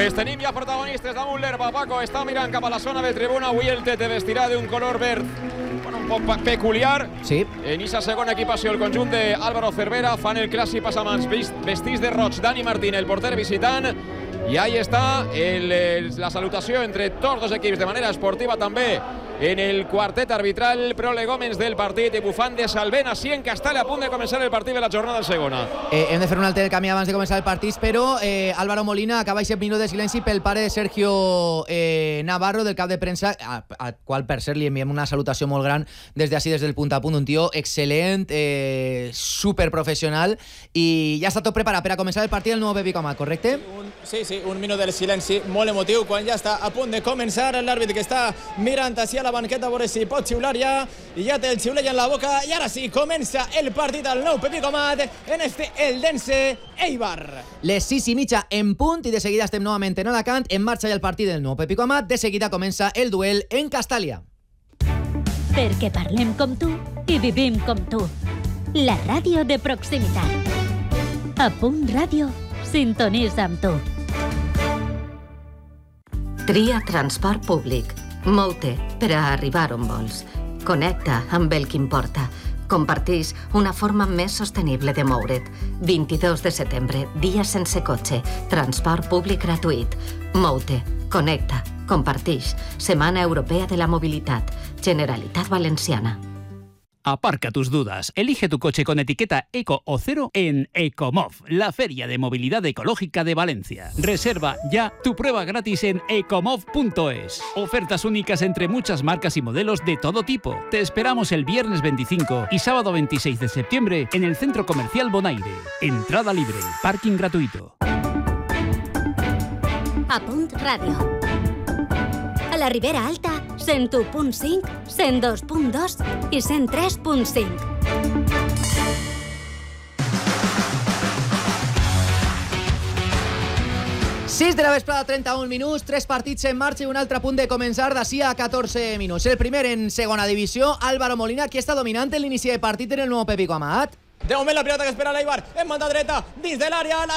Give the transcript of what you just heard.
Pues tenim ja protagonistes damunt l'herba. Paco està mirant cap a la zona de tribuna. Avui el Tete vestirà d'un color verd un poc peculiar. Sí. En aquesta segona equipació el conjunt d'Álvaro Cervera fan el clàssic passamans vestits de roig. Dani Martín, el porter visitant. I ahí està la salutació entre tots dos equips de manera esportiva també en el quartet arbitral. Prolegòmens del partit i bufant de Salvent així en Castalla a punt de començar el partit de la jornada segona. Hem de fer un altre canvi abans de començar el partit, però Álvaro Molina acaba aquest minut de silenci pel pare de Sergio Navarro, del cap de premsa, al qual per cert li enviem una salutació molt gran des del punt a punt, un tio excel·lent, superprofessional, i ja està tot preparat per a començar el partit del nou Pepi Comat, correcte? Sí, un minut de silenci molt emotiu quan ja està a punt de començar. L'àrbit que està mirant hacia la banqueta a veure si pot xiular ja, i ja té el xiulet en la boca, i ara sí, comença el partit al nou Pepi Comat en este Eldense Eibar. Les 6:30 en punt, i de seguida estem novament en Alacant. En marxa ja el partit del nou Pepi Comat. De seguida comença el duel en Castalla. Perquè parlem com tu i vivim com tu. La ràdio de proximitat. A Punt Ràdio, sintonitza amb tu. Tria transport públic. Mou-te per a arribar on vols. Connecta amb el que importa. Compartix una forma més sostenible de moure't. 22 de setembre, dia sense cotxe. Transport públic gratuït. Mou-te, connecta, compartix. Setmana Europea de la Mobilitat. Generalitat Valenciana. Aparca tus dudas. Elige tu coche con etiqueta Eco o Cero en Ecomov, la feria de movilidad ecológica de Valencia. Reserva ya tu prueba gratis en ecomov.es. Ofertas únicas entre muchas marcas y modelos de todo tipo. Te esperamos el viernes 25 y sábado 26 de septiembre en el Centro Comercial Bonaire. Entrada libre, parking gratuito. A Punt Ràdio. A la Ribera Alta, 101.5, 102.2 i 103.5. Sis de la vesprada, 31 minuts, 3 partits en marxa i un altre punt de començar d'ací a 14 minuts. El primer en segona divisió, Álvaro Molina, qui està dominant en l'inici de partit en el nou Pepi Comat. De moment la pilota que espera l'Eibar en banda dreta, dins de l'àrea, la